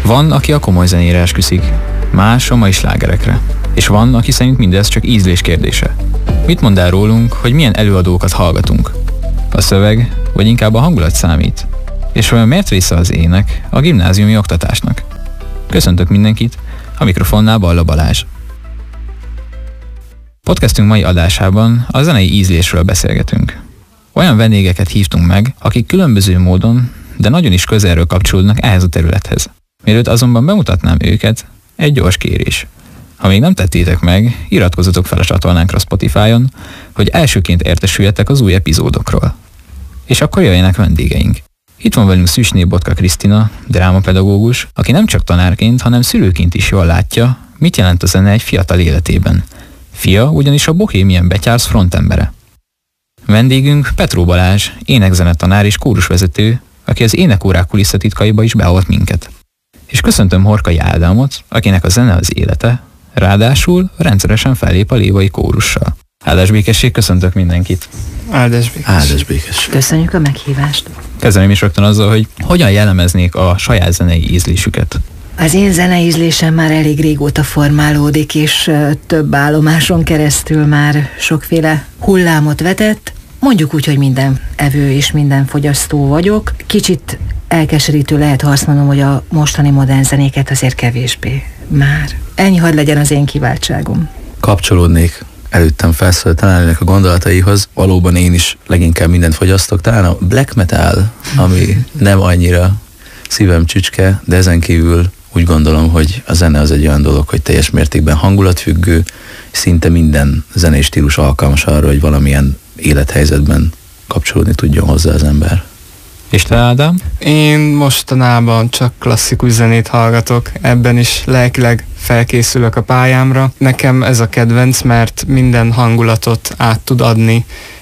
Van, aki a komoly zenére esküszik, más a mai slágerekre. És van, aki szerint mindez csak ízlés kérdése. Mit mond el rólunk, hogy milyen előadókat hallgatunk? A szöveg, vagy inkább a hangulat számít? És vajon miért része az ének a gimnáziumi oktatásnak? Köszöntök mindenkit, a mikrofonnál Balla Balázs. Podcastünk mai adásában a zenei ízlésről beszélgetünk. Olyan vendégeket hívtunk meg, akik különböző módon, de nagyon is közelről kapcsolódnak ehhez a területhez. Mielőtt azonban bemutatnám őket, egy gyors kérés. Ha még nem tettétek meg, iratkozzatok fel a csatornánkra Spotify-on, hogy elsőként értesüljetek az új epizódokról. És akkor jöjjenek vendégeink. Itt van velünk Szűcsné Botka Krisztina, drámapedagógus, aki nem csak tanárként, hanem szülőként is jól látja, mit jelent a zene egy fiatal életében. Fia ugyanis a Bohemian Betyársz frontembere. Vendégünk Petró Balázs, énekzenetanár és kórusvezető, aki az énekórák kulisszatitkaiba is beavat minket. És köszöntöm Horkai Ádámot, akinek a zene az élete, ráadásul rendszeresen fellép a Lévai kórussal. Áldás békesség, köszöntök mindenkit! Áldás békesség! Köszönjük a meghívást! Kezdeném is rögtön azzal, hogy hogyan jellemeznék a saját zenei ízlésüket. Az én zeneízlésem már elég régóta formálódik, és több állomáson keresztül már sokféle hullámot vetett. Mondjuk úgy, hogy minden evő és minden fogyasztó vagyok. Kicsit elkeserítő lehet, ha azt mondom, hogy a mostani modern zenéket azért kevésbé már. Ennyi hadd legyen az én kiváltságom. Kapcsolódnék előttem felszólalt tanárnőnek a gondolataihoz. Valóban én is leginkább mindent fogyasztok. Talán a black metal, ami nem annyira szívem csücske, de ezen kívül úgy gondolom, hogy a zene az egy olyan dolog, hogy teljes mértékben hangulatfüggő, szinte minden zenei stílus alkalmas arra, hogy valamilyen élethelyzetben kapcsolódni tudjon hozzá az ember. És te, Ádám? Én mostanában csak klasszikus zenét hallgatok, ebben is lelkileg felkészülök a pályámra. Nekem ez a kedvenc, mert minden hangulatot át tud adni,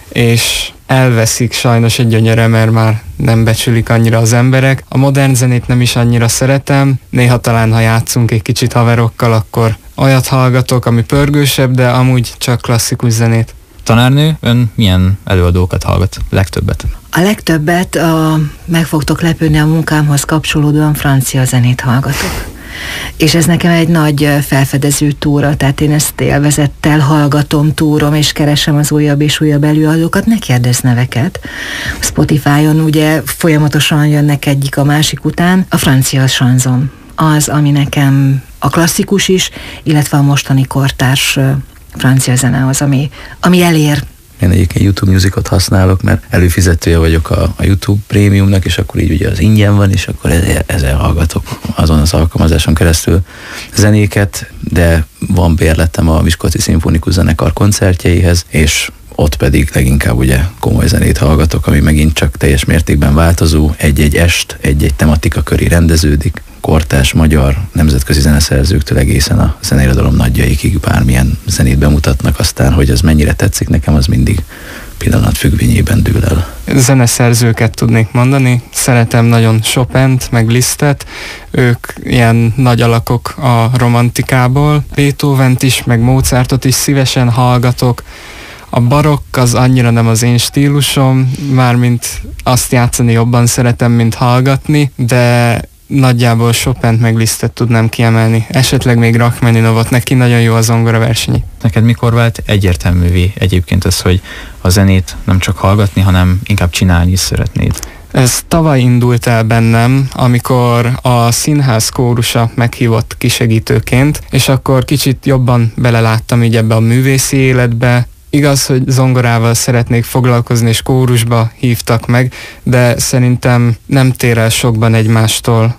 és elveszik sajnos egy gyönyöre, mert már nem becsülik annyira az emberek. A modern zenét nem is annyira szeretem, néha talán ha játszunk egy kicsit haverokkal, akkor olyat hallgatok, ami pörgősebb, de amúgy csak klasszikus zenét. Tanárnő, ön milyen előadókat hallgat legtöbbet? A legtöbbet, meg fogtok lepődni, a munkámhoz kapcsolódóan francia zenét hallgatok. És ez nekem egy nagy felfedező túra, tehát én ezt élvezettel hallgatom, túrom, és keresem az újabb és újabb előadókat, ne kérdezz neveket. A Spotify-on ugye folyamatosan jönnek egyik a másik után. A francia chanson az, ami nekem a klasszikus is, illetve a mostani kortárs francia zene az, ami elér. Én egyébként YouTube Musicot használok, mert előfizetője vagyok a YouTube Prémiumnak, és akkor így ugye az ingyen van, és akkor ezzel hallgatok azon az alkalmazáson keresztül zenéket, de van bérletem a Miskolci Szimfonikus Zenekar koncertjeihez, és ott pedig leginkább ugye komoly zenét hallgatok, ami megint csak teljes mértékben változó, egy-egy est, egy-egy tematika köré rendeződik, kortárs, magyar, nemzetközi zeneszerzőktől egészen a zeneirodalom nagyjaikig bármilyen zenét bemutatnak, aztán, hogy ez mennyire tetszik nekem, az mindig pillanat függvényében dől el. Zeneszerzőket tudnék mondani, szeretem nagyon Chopint, meg Lisztet, ők ilyen nagy alakok a romantikából, Beethovent is, meg Mozartot is szívesen hallgatok. A barokk az annyira nem az én stílusom, mármint azt játszani jobban szeretem, mint hallgatni, de nagyjából Chopint meg Lisztet tudnám kiemelni. Esetleg még Rachmaninovot, neki nagyon jó a zongoraversenyi. Neked mikor vált egyértelművé egyébként az, hogy a zenét nem csak hallgatni, hanem inkább csinálni is szeretnéd? Ez tavaly indult el bennem, amikor a színház kórusa meghívott kisegítőként, és akkor kicsit jobban beleláttam így ebbe a művészi életbe. Igaz, hogy zongorával szeretnék foglalkozni, és kórusba hívtak meg, de szerintem nem tér el sokban egymástól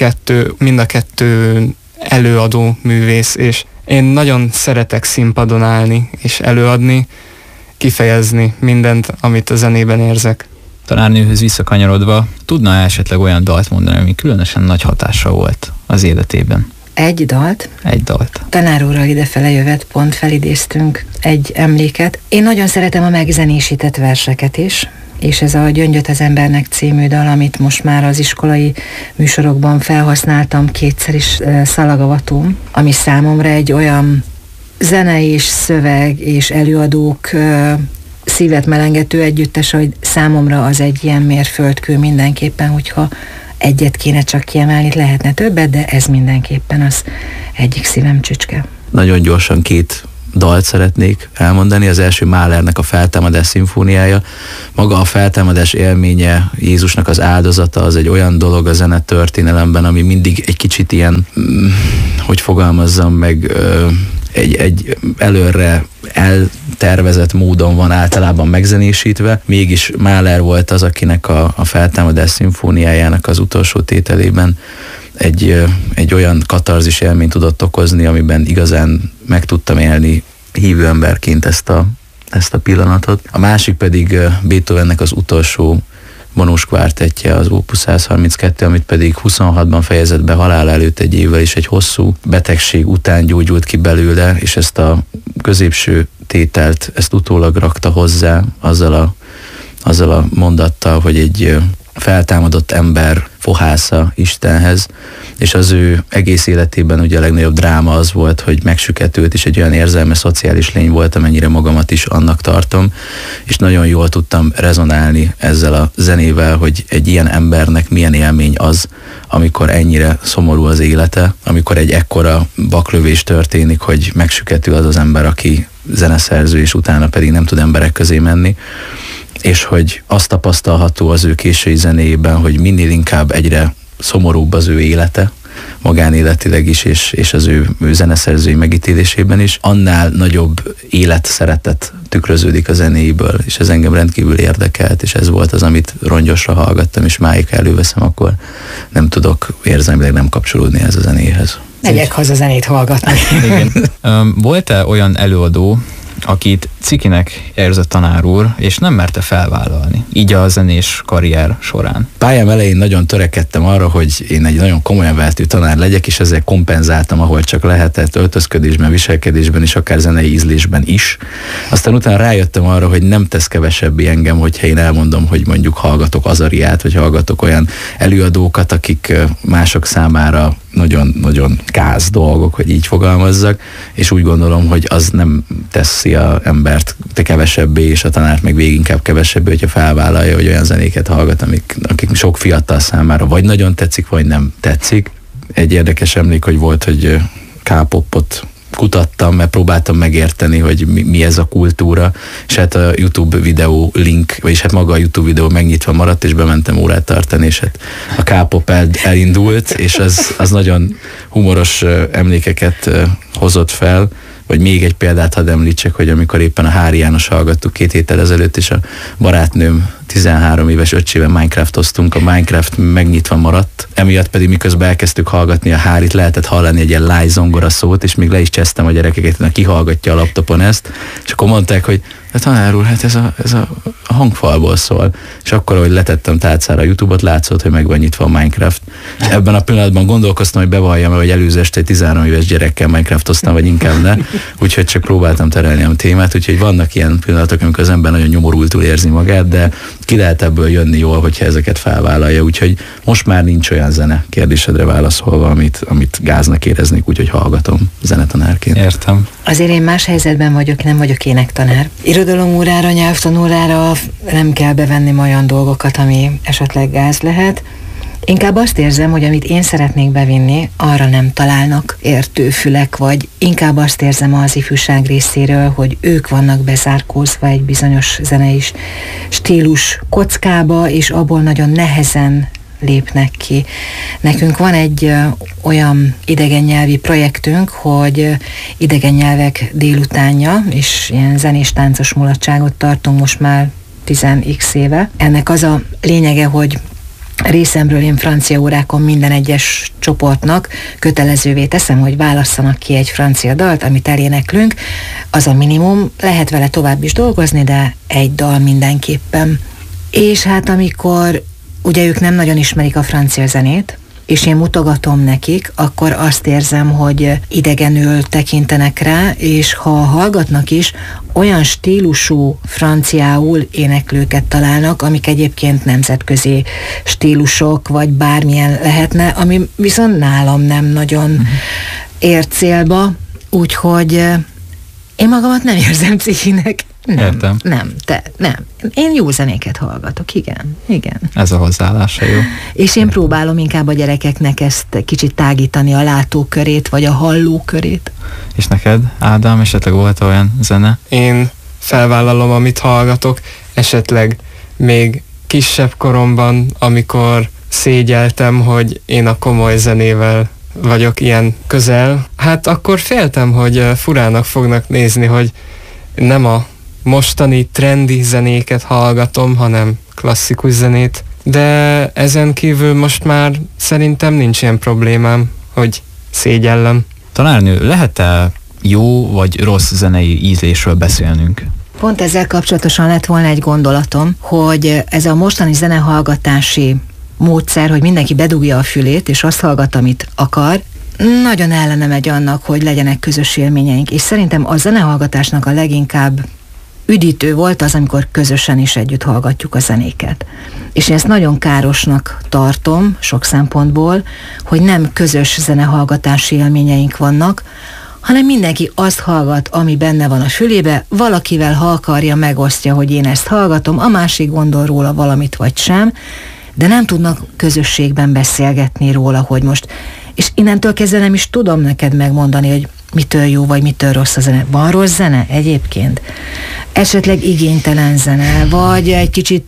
mind a kettő előadó művész, és én nagyon szeretek színpadon állni és előadni, kifejezni mindent, amit a zenében érzek. Tanárnőhöz visszakanyarodva, tudna esetleg olyan dalt mondani, ami különösen nagy hatással volt az életében? Egy dalt. Tanár úrral idefele jövet, pont felidéztünk egy emléket. Én nagyon szeretem a megzenésített verseket is, és ez a Gyöngyöt az embernek című dal, amit most már az iskolai műsorokban felhasználtam kétszer is, Szalagavatom, ami számomra egy olyan zene és szöveg és előadók szívet melengető együttes, hogy számomra az egy ilyen mérföldkő mindenképpen, hogyha egyet kéne csak kiemelni, lehetne többet, de ez mindenképpen az egyik szívem csücske. Nagyon gyorsan 2 dalt szeretnék elmondani. Az első Mahlernek a Feltámadás szimfóniája. Maga a feltámadás élménye, Jézusnak az áldozata, az egy olyan dolog a zene történelemben, ami mindig egy kicsit ilyen, hogy fogalmazzam meg, egy előre eltervezett módon van általában megzenésítve. Mégis Mahler volt az, akinek a Feltámadás szimfóniájának az utolsó tételében egy olyan katarzis élményt tudott okozni, amiben igazán meg tudtam élni hívő emberként ezt a pillanatot. A másik pedig Beethovennek az utolsó vonós kvártettje, az Opus 132, amit pedig 26-ban fejezett be halála előtt egy évvel, és egy hosszú betegség után gyógyult ki belőle, és ezt a középső tételt, ezt utólag rakta hozzá azzal a mondattal, hogy egy feltámadott ember fohásza Istenhez, és az ő egész életében ugye a legnagyobb dráma az volt, hogy megsüketült, és egy olyan érzelmes, szociális lény volt, amennyire magamat is annak tartom, és nagyon jól tudtam rezonálni ezzel a zenével, hogy egy ilyen embernek milyen élmény az, amikor ennyire szomorú az élete, amikor egy ekkora baklövés történik, hogy megsüketül az az ember, aki zeneszerző, és utána pedig nem tud emberek közé menni, és hogy azt tapasztalható az ő késői zenéjében, hogy minél inkább egyre szomorúbb az ő élete, magánéletileg is, és az ő zeneszerzői megítélésében is, annál nagyobb életszeretet tükröződik a zenéiből, és ez engem rendkívül érdekelt, és ez volt az, amit rongyosra hallgattam, és máig előveszem, akkor nem tudok érzelmileg nem kapcsolódni ez a zenéhez. Megyek haza zenét hallgatni. Igen. Volt-e olyan előadó, akit cikinek érzett tanár úr, és nem merte felvállalni, így a zenés karrier során? Pályám elején nagyon törekedtem arra, hogy én egy nagyon komolyan vehető tanár legyek, és ezzel kompenzáltam, ahol csak lehetett, öltözködésben, viselkedésben és akár zenei ízlésben is. Aztán utána rájöttem arra, hogy nem tesz kevesebbé engem, hogyha én elmondom, hogy mondjuk hallgatok Azariát, vagy hallgatok olyan előadókat, akik mások számára nagyon-nagyon káz dolgok, hogy így fogalmazzak, és úgy gondolom, hogy az nem teszi az embert kevesebbé, és a tanárt meg végig inkább kevesebbé, hogyha felvállalja, hogy olyan zenéket hallgat, akik sok fiatal számára vagy nagyon tetszik, vagy nem tetszik. Egy érdekes emlék, hogy volt, hogy K-popot kutattam, mert próbáltam megérteni, hogy mi ez a kultúra, és hát a YouTube videó link, vagyis hát maga a YouTube videó megnyitva maradt, és bementem órát tartani, és hát a K-pop elindult, és az nagyon humoros emlékeket hozott fel, vagy még egy példát hadd említsek, hogy amikor éppen a Hári János hallgattuk 2 héttel ezelőtt, és a barátnőm 13 éves öccsével Minecraftoztunk, a Minecraft megnyitva maradt, emiatt pedig miközben elkezdtük hallgatni a Hárit, lehetett hallani egy ilyen láj zongora szót, és még le is csesztem a gyerekeket, hogy kihallgatja a laptopon ezt, és akkor mondták, hogy tanár úr, hát ez a hangfalból szól. És akkor, ahogy letettem tálcára a YouTube-ot, látszott, hogy meg van nyitva a Minecraft. És ebben a pillanatban gondolkoztam, hogy bevalljam, hogy előző este egy 13 éves gyerekkel Minecraftoztam, vagy inkább ne. Úgyhogy csak próbáltam terelni a témát, úgyhogy vannak ilyen pillanatok, amikor az ember nagyon nyomorultul érzi magát, de ki lehet ebből jönni jól, hogyha ezeket felvállalja. Úgyhogy most már nincs olyan zene, kérdésedre válaszolva, amit gáznak éreznék, úgyhogy hallgatom zenetanárként. Értem. Azért én más helyzetben vagyok, nem vagyok énektanár. Irodalomórára, nyelvtanórára nem kell bevenni olyan dolgokat, ami esetleg gáz lehet. Inkább azt érzem, hogy amit én szeretnék bevinni, arra nem találnak értőfülek, vagy inkább azt érzem az ifjúság részéről, hogy ők vannak bezárkózva egy bizonyos zenei stílus kockába, és abból nagyon nehezen lépnek ki. Nekünk van egy olyan idegen nyelvi projektünk, hogy idegen nyelvek délutánja, és ilyen zenés táncos mulatságot tartunk most már 10x éve. Ennek az a lényege, hogy részemről én francia órákon minden egyes csoportnak kötelezővé teszem, hogy válasszanak ki egy francia dalt, amit eléneklünk. Az a minimum, lehet vele tovább is dolgozni, de egy dal mindenképpen. És hát amikor ugye ők nem nagyon ismerik a francia zenét, és én mutogatom nekik, akkor azt érzem, hogy idegenül tekintenek rá, és ha hallgatnak is, olyan stílusú franciául éneklőket találnak, amik egyébként nemzetközi stílusok, vagy bármilyen lehetne, ami viszont nálam nem nagyon ér célba, úgyhogy én magamat nem érzem cikinek. Értem. Nem. Én jó zenéket hallgatok, igen. Ez a hozzáállása jó. És én próbálom inkább a gyerekeknek ezt kicsit tágítani, a látókörét, vagy a hallókörét. És neked, Ádám, esetleg volt olyan zene? Én felvállalom, amit hallgatok, esetleg még kisebb koromban, amikor szégyeltem, hogy én a komoly zenével vagyok ilyen közel, hát akkor féltem, hogy furának fognak nézni, hogy nem a mostani trendi zenéket hallgatom, hanem klasszikus zenét, de ezen kívül most már szerintem nincs ilyen problémám, hogy szégyellem. Tanárnő, lehet-e jó vagy rossz zenei ízlésről beszélnünk? Pont ezzel kapcsolatosan lett volna egy gondolatom, hogy ez a mostani zenehallgatási módszer, hogy mindenki bedugja a fülét, és azt hallgat, amit akar, nagyon ellene megy annak, hogy legyenek közös élményeink, és szerintem a zenehallgatásnak a leginkább üdítő volt az, amikor közösen is együtt hallgatjuk a zenéket. És én ezt nagyon károsnak tartom sok szempontból, hogy nem közös zenehallgatási élményeink vannak, hanem mindenki azt hallgat, ami benne van a fülébe, valakivel, ha akarja, megosztja, hogy én ezt hallgatom, a másik gondol róla valamit vagy sem, de nem tudnak közösségben beszélgetni róla, hogy most, és innentől kezdve nem is tudom neked megmondani, hogy mitől jó, vagy mitől rossz a zene. Van rossz zene egyébként? Esetleg igénytelen zene, vagy egy kicsit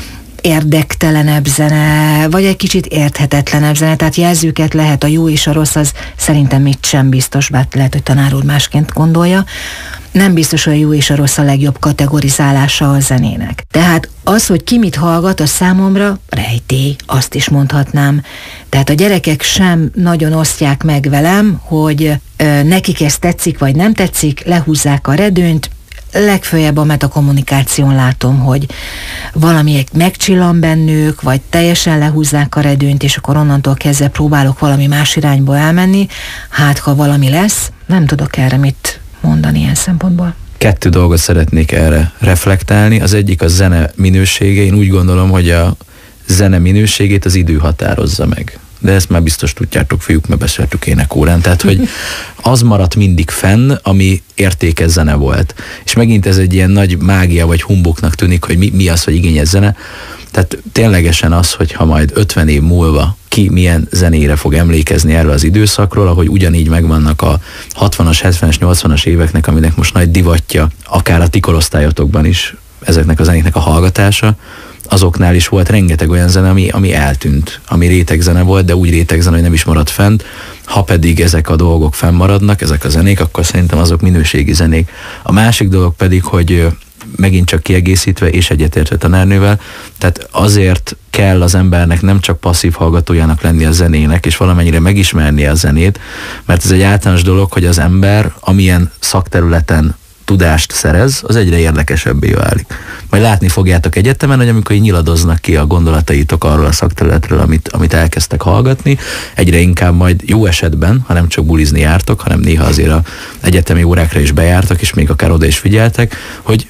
érdektelenebb zene, vagy egy kicsit érthetetlenebb zene, tehát jelzőket lehet, a jó és a rossz, az szerintem itt sem biztos, bár lehet, hogy tanár úr másként gondolja. Nem biztos, hogy a jó és a rossz a legjobb kategorizálása a zenének. Tehát az, hogy ki mit hallgat, az számomra rejtély, azt is mondhatnám. Tehát a gyerekek sem nagyon osztják meg velem, hogy nekik ez tetszik, vagy nem tetszik, lehúzzák a redőnyt, legfőjebb a metakommunikáción látom, hogy valami megcsillan bennük, vagy teljesen lehúzzák a redőnyt, és akkor onnantól kezdve próbálok valami más irányba elmenni, hát ha valami lesz, nem tudok erre mit mondani ilyen szempontból. 2 dolgot szeretnék erre reflektálni. Az egyik a zene minősége. Én úgy gondolom, hogy a zene minőségét az idő határozza meg. De ezt már biztos tudjátok, fiúk, mert beszéltük énekórán. Tehát, hogy az maradt mindig fenn, ami értékes zene volt. És megint ez egy ilyen nagy mágia vagy humbuknak tűnik, hogy mi az, hogy igényes zene. Tehát ténylegesen az, hogy ha majd 50 év múlva ki milyen zenére fog emlékezni erről az időszakról, ahogy ugyanígy megvannak a 60-as, 70-es, 80-as éveknek, aminek most nagy divatja, akár a ti korosztályotokban is ezeknek a zenéknek a hallgatása, azoknál is volt rengeteg olyan zene, ami eltűnt, ami rétegzene volt, de úgy rétegzene, hogy nem is maradt fent. Ha pedig ezek a dolgok fennmaradnak, ezek a zenék, akkor szerintem azok minőségi zenék. A másik dolog pedig, hogy megint csak kiegészítve és egyetértve tanárnővel, tehát azért kell az embernek nem csak passzív hallgatójának lenni a zenének, és valamennyire megismernie a zenét, mert ez egy általános dolog, hogy az ember amilyen szakterületen tudást szerez, az egyre érdekesebbé válik. Majd látni fogjátok egyetemen, hogy amikor nyiladoznak ki a gondolataitok arról a szakterületről, amit elkezdtek hallgatni, egyre inkább majd jó esetben, ha nem csak bulizni jártok, hanem néha azért az egyetemi órákra is bejártak, és még akár oda is figyeltek, hogy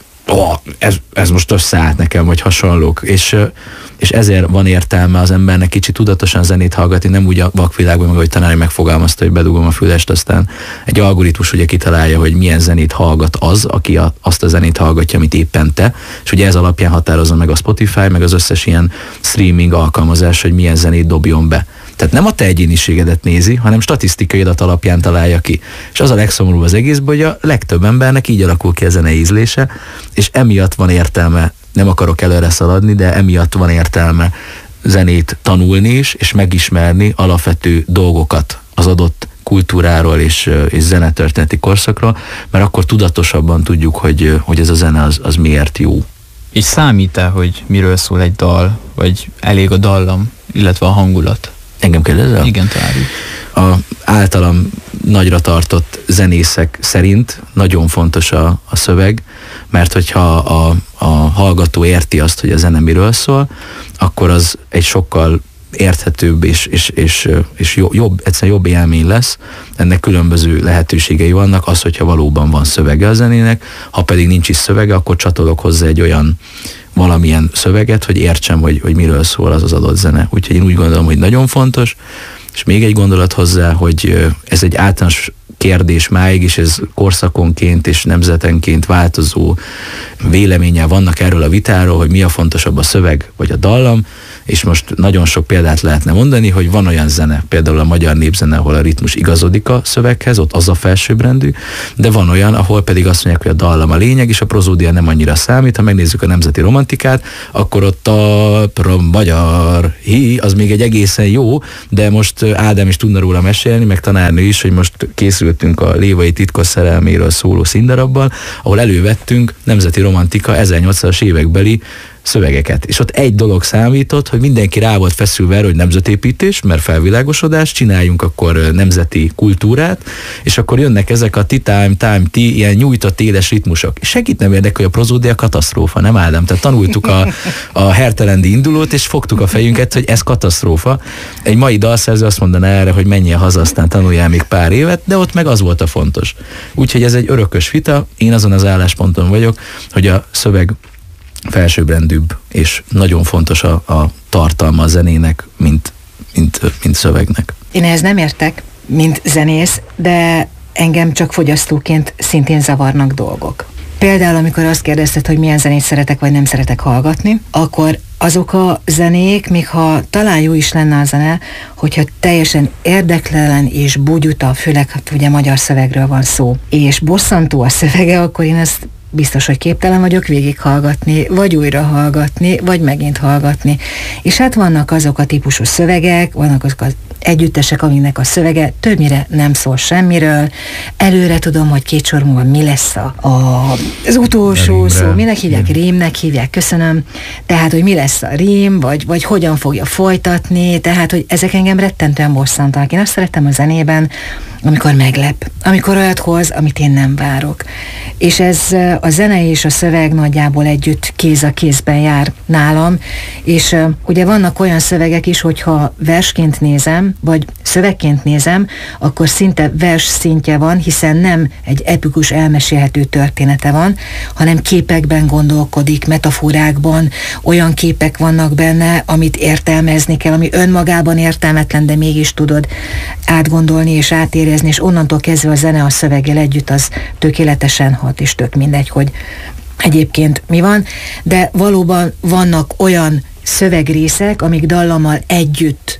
ez most összeállt nekem, vagy hasonlók, és ezért van értelme az embernek kicsit tudatosan zenét hallgatni, nem úgy a vakvilágban, meg ahogy tanári megfogalmazta, hogy bedugom a fülest, aztán egy algoritmus ugye kitalálja, hogy milyen zenét hallgat az, aki azt a zenét hallgatja, amit éppen te, és ugye ez alapján határozza meg a Spotify, meg az összes ilyen streaming alkalmazás, hogy milyen zenét dobjon be. Tehát nem a te egyéniségedet nézi, hanem statisztikai adat alapján találja ki. És az a legszomorúbb az egészben, hogy a legtöbb embernek így alakul ki a zenei ízlése, és emiatt van értelme, nem akarok előre szaladni, de emiatt van értelme zenét tanulni is, és megismerni alapvető dolgokat az adott kultúráról és zenetörténeti korszakról, mert akkor tudatosabban tudjuk, hogy ez a zene az miért jó. És számít-e, hogy miről szól egy dal, vagy elég a dallam, illetve a hangulat? Engem kérdezel? Igen, találjuk. A általam nagyra tartott zenészek szerint nagyon fontos a szöveg, mert hogyha a hallgató érti azt, hogy a zene miről szól, akkor az egy sokkal érthetőbb és jobb, egyszerűen jobb élmény lesz. Ennek különböző lehetőségei vannak, az, hogyha valóban van szövege a zenének, ha pedig nincs is szövege, akkor csatolok hozzá egy olyan valamilyen szöveget, hogy értsem, hogy miről szól az adott zene. Úgyhogy én úgy gondolom, hogy nagyon fontos, és még egy gondolat hozzá, hogy ez egy általános kérdés máig, és ez korszakonként és nemzetenként változó véleménnyel vannak erről a vitáról, hogy mi a fontosabb, a szöveg vagy a dallam, és most nagyon sok példát lehetne mondani, hogy van olyan zene, például a magyar népzene, ahol a ritmus igazodik a szöveghez, ott az a felsőbbrendű, de van olyan, ahol pedig azt mondják, hogy a dallam a lényeg, és a prozódia nem annyira számít. Ha megnézzük a nemzeti romantikát, akkor ott a magyar az még egy egészen jó, de most Ádám is tudna róla mesélni, meg tanárnő is, hogy most készültünk a Lévai titkos szerelméről szóló színdarabbal, ahol elővettünk nemzeti romantika 1800-as évekbeli szövegeket. És ott egy dolog számított, hogy mindenki rá volt feszülve erre, hogy nemzetépítés, mert felvilágosodás, csináljunk akkor nemzeti kultúrát, és akkor jönnek ezek a time, ilyen nyújtott éles ritmusok. És senkit nem érdekel, hogy a prozódia katasztrófa, nem Ádám? Tehát tanultuk a hertelendi indulót, és fogtuk a fejünket, hogy ez katasztrófa. Egy mai dalszerző azt mondaná erre, hogy menjél haza, aztán tanuljál még pár évet, de ott meg az volt a fontos. Úgyhogy ez egy örökös vita, én azon az állásponton vagyok, hogy a szöveg felsőbbrendűbb, és nagyon fontos a tartalma a zenének, mint szövegnek. Én ehhez nem értek, mint zenész, de engem csak fogyasztóként szintén zavarnak dolgok. Például, amikor azt kérdezted, hogy milyen zenét szeretek, vagy nem szeretek hallgatni, akkor azok a zenék, még ha talán jó is lenne a zene, hogyha teljesen érdektelen és bugyuta, főleg hát ugye magyar szövegről van szó, és bosszantó a szövege, akkor én ezt biztos, hogy képtelen vagyok végighallgatni, vagy újra hallgatni, vagy megint hallgatni. És hát vannak azok a típusú szövegek, vannak azok az együttesek, aminek a szövege többnyire nem szól semmiről. Előre tudom, hogy 2 sor múlva mi lesz az utolsó szó, minek hívják? Rímnek hívják, köszönöm. Tehát, hogy mi lesz a rím, vagy hogyan fogja folytatni, tehát, hogy ezek engem rettentően bosszantanak. Én azt szeretem a zenében, amikor meglep, amikor olyat hoz, amit én nem várok. És ez a zene és a szöveg nagyjából együtt kéz a kézben jár nálam, és ugye vannak olyan szövegek is, hogyha versként nézem, vagy szövegként nézem, akkor szinte vers szintje van, hiszen nem egy epikus elmesélhető története van, hanem képekben gondolkodik, metaforákban, olyan képek vannak benne, amit értelmezni kell, ami önmagában értelmetlen, de mégis tudod átgondolni és átérezni, és onnantól kezdve a zene a szöveggel együtt az tökéletesen hat, és tök mindegy, hogy egyébként mi van, de valóban vannak olyan szövegrészek, amik dallammal együtt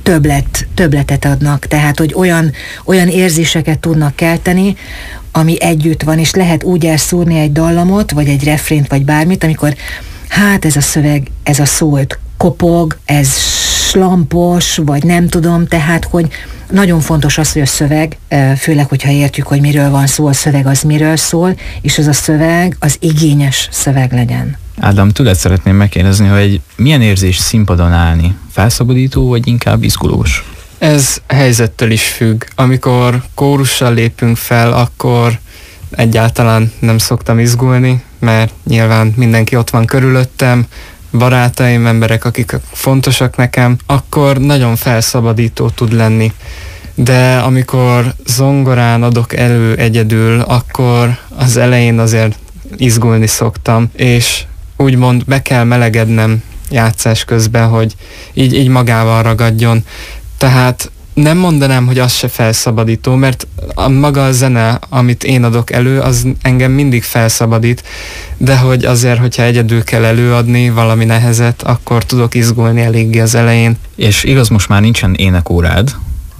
többletet adnak, tehát hogy olyan érzéseket tudnak kelteni, ami együtt van, és lehet úgy elszúrni egy dallamot, vagy egy refrént, vagy bármit, amikor hát ez a szöveg, ez a szó kopog, ez slampos, vagy nem tudom, tehát hogy nagyon fontos az, hogy a szöveg, főleg, hogyha értjük, hogy miről van szó, a szöveg az miről szól, és az a szöveg az igényes szöveg legyen. Ádám, tőled szeretném megkérdezni, hogy milyen érzés színpadon állni? Felszabadító, vagy inkább izgulós? Ez helyzettől is függ. Amikor kórussal lépünk fel, akkor egyáltalán nem szoktam izgulni, mert nyilván mindenki ott van körülöttem, barátaim, emberek, akik fontosak nekem, akkor nagyon felszabadító tud lenni. De amikor zongorán adok elő egyedül, akkor az elején azért izgulni szoktam, és úgymond be kell melegednem játszás közben, hogy így magával ragadjon. Tehát nem mondanám, hogy az se felszabadító, mert maga a zene, amit én adok elő, az engem mindig felszabadít, de hogy azért, hogyha egyedül kell előadni valami nehezet, akkor tudok izgulni eléggé az elején. És igaz, most már nincsen énekórád,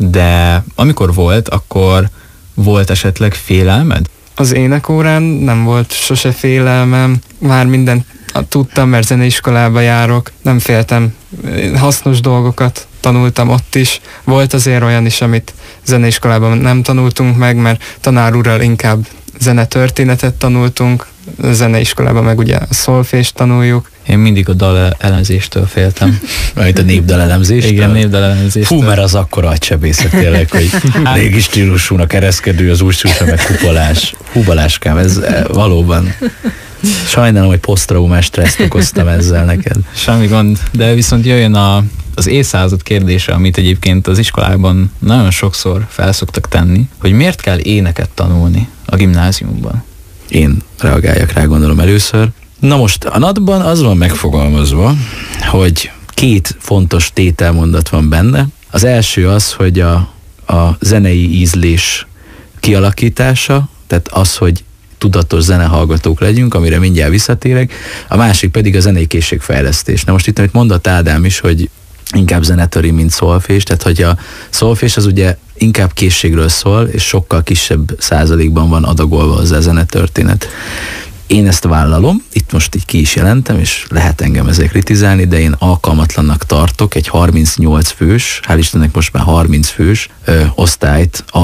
de amikor volt, akkor volt esetleg félelmed? Az énekórán nem volt sose félelmem, már mindent tudtam, mert zeneiskolába járok, nem féltem, hasznos dolgokat tanultam ott is. Volt azért olyan is, amit zeneiskolában nem tanultunk meg, mert tanár úrral inkább zenetörténetet tanultunk, zeneiskolában meg ugye a szolfést tanuljuk. Én mindig a dal elemzéstől féltem. Majd a népdalelemzéstől? Igen, népdalelemzéstől. Hú, mert az akkora agysebészet tényleg, hogy régi stílusúnak ereszkedő, az új stílusú, meg kupolás. Hú, Baláskám, ez valóban... Sajnálom, hogy posztraumás stresszt okoztam ezzel neked. Semmi gond, de viszont jöjjön az évszázad kérdése, amit egyébként az iskolában nagyon sokszor felszoktak tenni, hogy miért kell éneket tanulni a gimnáziumban? Én reagáljak rá, gondolom először. Na most a NAT-ban az van megfogalmazva, hogy 2 fontos tételmondat van benne. Az első az, hogy a zenei ízlés kialakítása, tehát az, hogy tudatos zenehallgatók legyünk, amire mindjárt visszatérek, a másik pedig a zenei készségfejlesztés. Na most itt, amit mondott Ádám is, hogy inkább zenetöri, mint szolfés, tehát hogy a szolfés az ugye inkább készségről szól, és sokkal kisebb százalékban van adagolva hozzá a zenetörténet. Én ezt vállalom, itt most így ki is jelentem, és lehet engem ezért kritizálni, de én alkalmatlannak tartok egy 38 fős, hál' Istennek most már 30 fős osztályt